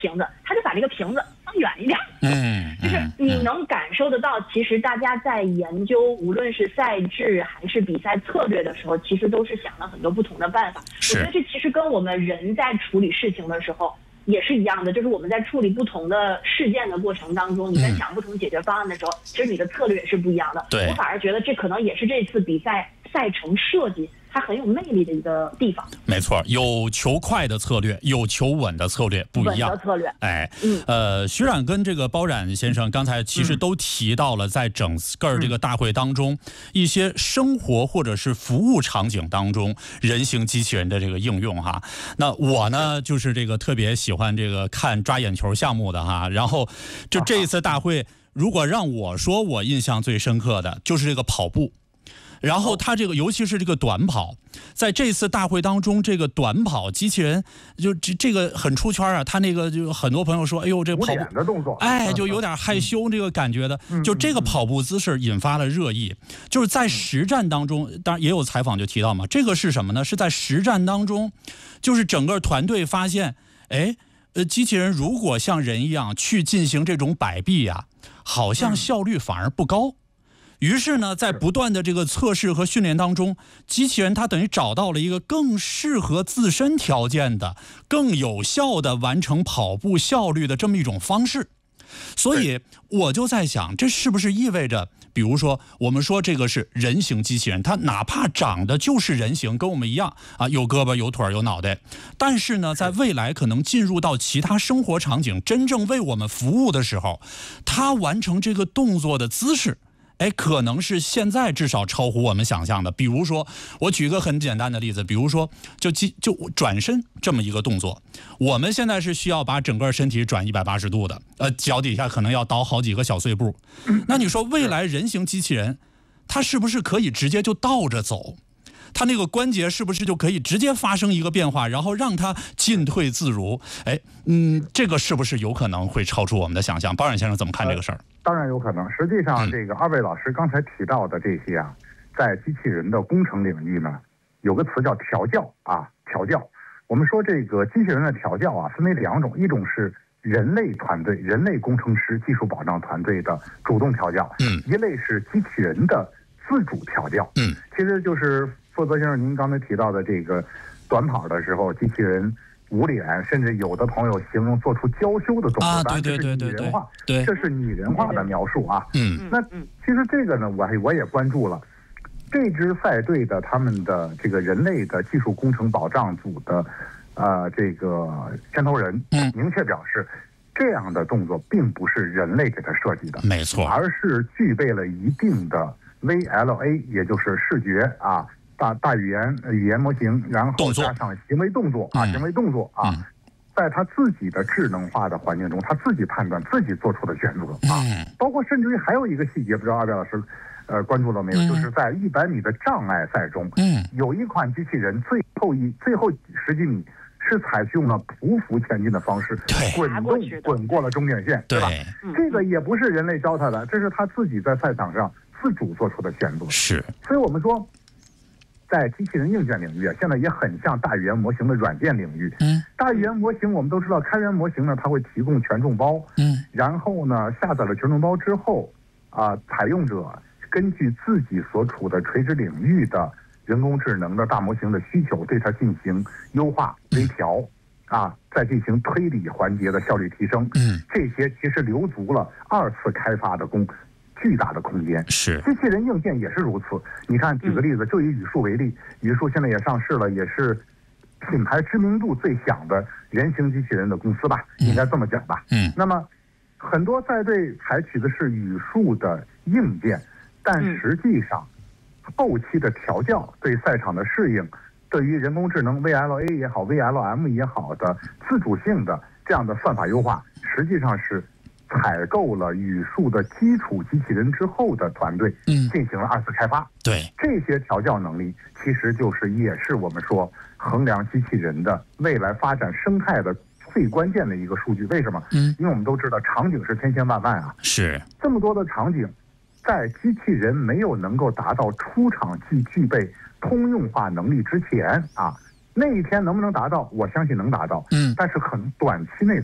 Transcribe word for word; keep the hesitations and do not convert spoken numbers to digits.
瓶子，他就把这个瓶子放远一点。 嗯， 就是你能感受得到，其实大家在研究无论是赛制还是比赛策略的时候，其实都是想了很多不同的办法。我觉得这其实跟我们人在处理事情的时候也是一样的，就是我们在处理不同的事件的过程当中，你在想不同解决方案的时候，其实你的策略也是不一样的。 对， 我反而觉得这可能也是这次比赛赛程设计它很有魅力的一个地方。 没错，有求快的策略，有求稳的策略，不一样。 稳的策略， 哎， 嗯， 呃，徐冉跟这个包冉先生刚才其实都提到了，在整个这个大会当中，嗯、一些生活或者是服务场景当中，人形机器人的这个应用哈。那我呢，就是这个特别喜欢这个看抓眼球项目的哈。然后，就这一次大会，如果让我说，我印象最深刻的就是这个跑步。然后他这个，尤其是这个短跑，在这次大会当中，这个短跑机器人就这这个很出圈啊。他那个就很多朋友说，哎呦，这跑步的动作， 哎，就有点害羞这个感觉的。就这个跑步姿势引发了热议。就是在实战当中，当然也有采访就提到嘛，这个是什么呢？是在实战当中，就是整个团队发现，哎，呃，机器人如果像人一样去进行这种摆臂啊，好像效率反而不高。于是呢，在不断的这个测试和训练当中，机器人它等于找到了一个更适合自身条件的、更有效的完成跑步效率的这么一种方式。所以我就在想，这是不是意味着，比如说我们说这个是人形机器人，它哪怕长得就是人形，跟我们一样啊，有胳膊有腿有脑袋，但是呢，在未来可能进入到其他生活场景，真正为我们服务的时候，它完成这个动作的姿势，哎，可能是现在至少超乎我们想象的。比如说，我举个很简单的例子，比如说，就就转身这么一个动作，我们现在是需要把整个身体转一百八十度的，呃，脚底下可能要倒好几个小碎步。那你说，未来人形机器人，它是不是可以直接就倒着走？它那个关节是不是就可以直接发生一个变化，然后让它进退自如？哎，嗯，这个是不是有可能会超出我们的想象？包冉先生怎么看这个事儿？ 当然有可能。实际上，这个二位老师刚才提到的这些啊，在机器人的工程领域呢，有个词叫调教啊，调教。我们说这个机器人的调教啊，分为两种，一种是人类团队、人类工程师、技术保障团队的主动调教，嗯，一类是机器人的自主调教，嗯，其实就是负责先生您刚才提到的这个短跑的时候，机器人无脸，甚至有的朋友形容做出娇羞的动作， 啊，对对对对对，对， 这是拟人化的描述啊。 嗯， 那其实这个呢，我还我也关注了，这支赛队的他们的这个人类的技术工程保障组的，呃，这个牵头人，嗯，明确表示，这样的动作并不是人类给他设计的， 没错， 而是具备了一定的 V L A， 也就是视觉啊。大大语言语言模型，然后加上行为动作啊，行为动作啊，嗯、在他自己的智能化的环境中，他自己判断、自己做出的选择啊，嗯、包括甚至于还有一个细节，不知道二位老师呃关注了没有？嗯、就是在一百米的障碍赛中，嗯，有一款机器人最后一最后十几米是采用了匍匐前进的方式，滚动滚过了终点线，对吧？嗯、这个也不是人类教他的，这是他自己在赛场上自主做出的选择。 是， 所以我们说，在机器人硬件领域啊，现在也很像大语言模型的软件领域。嗯，大语言模型我们都知道，开源模型呢，它会提供权重包。嗯，然后呢，下载了权重包之后，啊、呃，采用者根据自己所处的垂直领域的人工智能的大模型的需求，对它进行优化、微调，啊，再进行推理环节的效率提升。嗯，这些其实留足了二次开发的功。巨大的空间是， 机器人硬件也是如此。你看，举个例子，就以语数为例，语数现在也上市了，也是品牌知名度最响的人形机器人的公司吧，应该这么讲吧。嗯。那么，很多赛队采取的是语数的硬件，但实际上，后期的调教对赛场的适应，对于人工智能 V L A 也好 ，V L M 也好的自主性的这样的算法优化，实际上是采购了语数的基础机器人之后的团队，嗯，进行了二次开发。 对， 这些调教能力，其实就是也是我们说衡量机器人的未来发展生态的最关键的一个数据。为什么？嗯，因为我们都知道场景是千千万万啊， 是这么多的场景，在机器人没有能够达到出厂即具备通用化能力之前啊，那一天能不能达到？我相信能达到。嗯，但是可能短期内